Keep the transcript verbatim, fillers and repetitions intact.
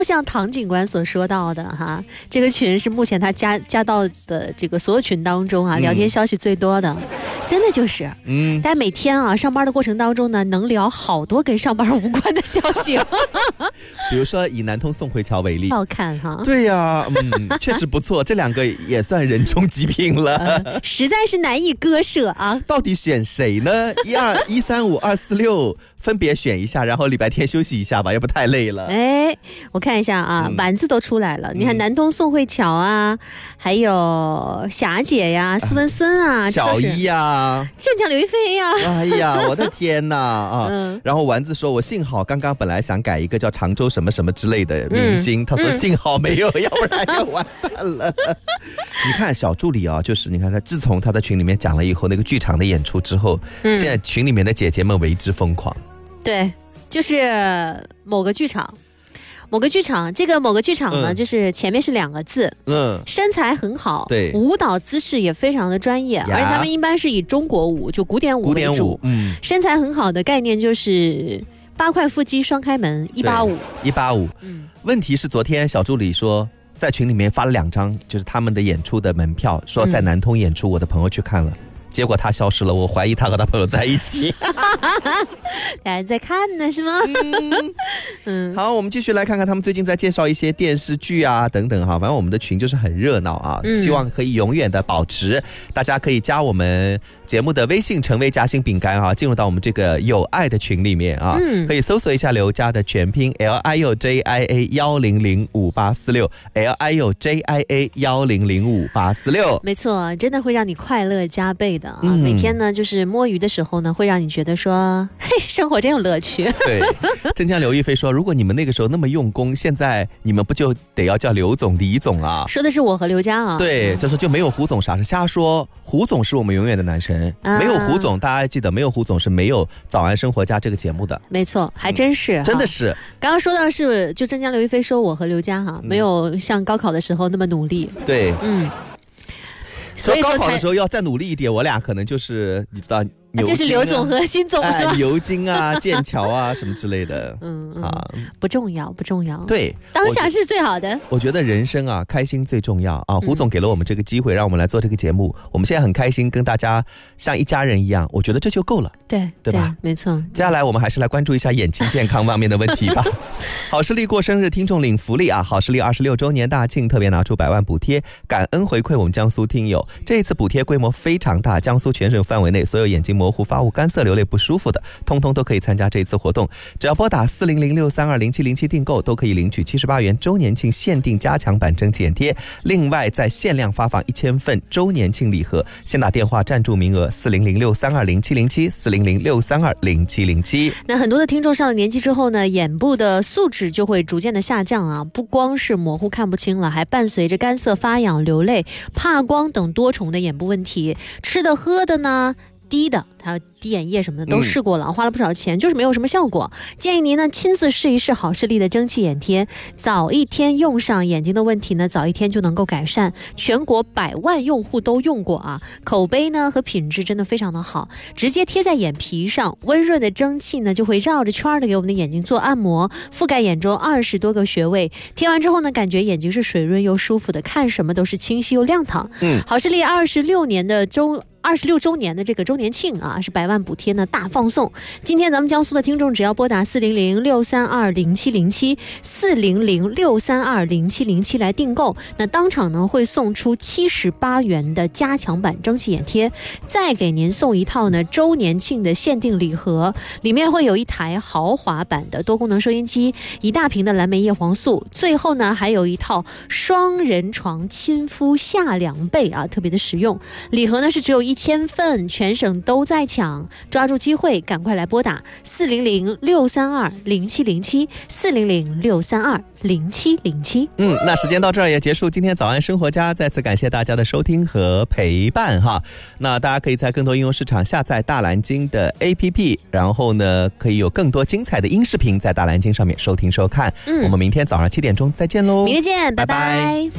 像唐警官所说到的哈，这个群是目前他加加到的这个所有群当中啊，聊天消息最多的，嗯、真的就是，嗯，大家每天啊上班的过程当中呢，能聊好多跟上班无关的消息。 比如说以南通宋慧乔为例， 好看哈。 对呀、啊，嗯，确实不错，这两个也算人中极品了、 呃，实在是难以割舍啊。 到底选谁呢？一二一三五二四六。分别选一下，然后礼拜天休息一下吧，要不太累了。 哎，我看一下啊，嗯、丸子都出来了。你看南通宋慧乔啊，还有霞姐呀、斯文孙啊、 小一呀、 镇江刘亦菲呀。 哎呀，我的天哪啊！嗯、然后丸子说，我幸好刚刚本来想改一个叫常州什么什么之类的明星，嗯、他说幸好没有，嗯、要不然就完蛋了。你看小助理啊，就是你看他自从他在群里面讲了以后，那个剧场的演出之后，嗯、现在群里面的姐姐们为之疯狂。 对，就是某个剧场，某个剧场，这个某个剧场呢，嗯、就是前面是两个字，嗯，身材很好，对，舞蹈姿势也非常的专业，而且他们一般是以中国舞，就古典舞为主，古典舞，嗯，身材很好的概念就是八块腹肌双开门，一八五， 一八五，嗯，问题是昨天小助理说在群里面发了两张，就是他们的演出的门票，说在南通演出，我的朋友去看了。嗯，结果他消失了，我怀疑他和他朋友在一起。 俩人在看呢，是吗？ 嗯, 嗯好，我们继续来看看他们最近在介绍一些电视剧啊等等哈，反正我们的群就是很热闹啊，嗯、希望可以永远的保持。大家可以加我们节目的微信，成为夹心饼干啊，进入到我们这个有爱的群里面啊，嗯、可以搜索一下刘家的全拼 L I U J I A 一零零五八四六 L I U J I A 一零零五八四六， 没错，真的会让你快乐加倍的啊！嗯、每天呢，就是摸鱼的时候呢，会让你觉得说，嘿，生活真有乐趣。 对，镇江刘亦菲说，如果你们那个时候那么用功，现在你们不就得要叫刘总、李总啊？ 说的是我和刘佳啊。 对，这时候就没有胡总啥是瞎说，胡总是我们永远的男神，啊、没有胡总，大家记得，没有胡总是没有《早安生活家》这个节目的。 没错，还真是，嗯、 真的是。 刚刚说到是，就镇江刘亦菲说我和刘佳哈，嗯、没有像高考的时候那么努力。 对， 嗯。 所以高考的时候要再努力一点，我俩可能就是你知道。 啊、就是刘总和辛总、哎、是吧？ 牛津啊、剑桥啊什么之类的， 嗯嗯啊，不重要，不重要。 对， 当下是最好的。 我觉得人生啊，开心最重要啊。胡总给了我们这个机会，让我们来做这个节目，我们现在很开心，跟大家像一家人一样，我觉得这就够了。 对， 对吧？ 对，没错。 接下来我们还是来关注一下眼睛健康方面的问题吧。好视力过生日，听众领福利啊！好视力二十六周年大庆，特别拿出百万补贴，感恩回馈我们江苏听友。这一次补贴规模非常大，江苏全省范围内所有眼睛模糊、发物、干涩、流泪不舒服的，通通都可以参加这次活动。只要拨打四零零六三二零七零七订购，都可以领取七十八元周年庆限定加强版蒸汽眼贴。另外，再限量发放一千份周年庆礼盒，先打电话占住名额：四零零六三二零七零七四零零六三二零七零七。 那很多的听众上了年纪之后呢，眼部的素质就会逐渐的下降啊，不光是模糊看不清了，还伴随着干涩、发痒、流泪、怕光等多重的眼部问题。吃的喝的呢，低的还有滴眼液什么的都试过了、嗯、花了不少钱，就是没有什么效果。建议您呢亲自试一试好视力的蒸汽眼贴，早一天用上，眼睛的问题呢早一天就能够改善。全国百万用户都用过啊，口碑呢和品质真的非常的好，直接贴在眼皮上，温润的蒸汽呢就会绕着圈的给我们的眼睛做按摩，覆盖眼周二十多个穴位。贴完之后呢，感觉眼睛是水润又舒服的，看什么都是清晰又亮堂。嗯，好视力二十六年的周二十六周年的这个周年庆啊，是百万补贴呢大放送。今天咱们江苏的听众只要拨打四零零六三二零七零七四零零六三二零七零七来订购，那当场呢会送出七十八元的加强版蒸汽眼贴，再给您送一套呢周年庆的限定礼盒，里面会有一台豪华版的多功能收音机，一大瓶的蓝莓叶黄素，最后呢还有一套双人床亲肤夏凉被啊，特别的实用。礼盒呢是只有一千份，全省都在抢，抓住机会赶快来拨打四零零六三二零七零七四零零六三二零七零七。 嗯，那时间到这儿也结束今天早安生活家，再次感谢大家的收听和陪伴哈。那大家可以在更多应用市场下载大蓝鲸的 A P P， 然后呢可以有更多精彩的音视频在大蓝鲸上面收听收看。嗯，我们明天早上七点钟再见喽， 明天见，拜拜。拜拜。